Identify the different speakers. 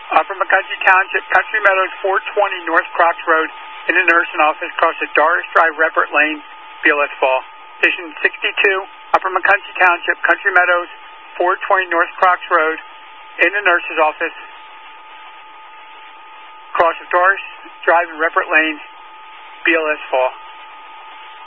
Speaker 1: Upper McCunkie Township, Country Meadows, 420 North Crocs Road, in the nursing office, across the Doris Drive, Redbert Lane, BLS Fall. Station 62, Upper McCunkie Township, Country Meadows, 420 North Crocs Road, in the nurse's office, across the Doris Drive and Redbert Lane, BLS Fall.